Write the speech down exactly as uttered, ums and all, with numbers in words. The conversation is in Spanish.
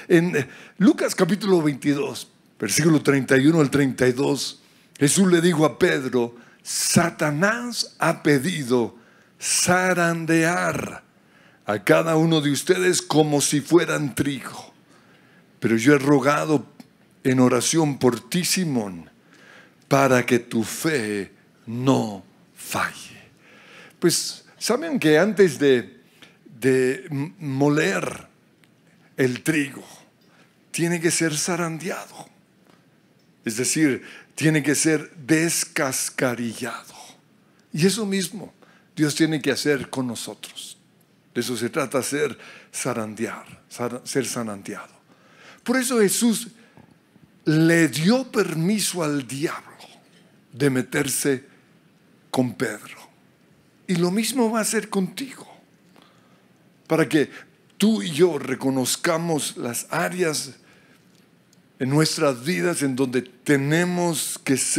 En Lucas capítulo veintidós, versículo treinta y uno al treinta y dos, Jesús le dijo a Pedro: Satanás ha pedido zarandear a cada uno de ustedes como si fueran trigo. Pero yo he rogado en oración por ti, Simón, para que tu fe no falle. Pues, ¿saben que antes de, de moler el trigo, tiene que ser zarandeado? Es decir, tiene que ser descascarillado. Y eso mismo Dios tiene que hacer con nosotros. De eso se trata, ser zarandear, ser zarandeado. Por eso Jesús le dio permiso al diablo de meterse con Pedro. Y lo mismo va a hacer contigo. Para que tú y yo reconozcamos las áreas en nuestras vidas en donde tenemos que ser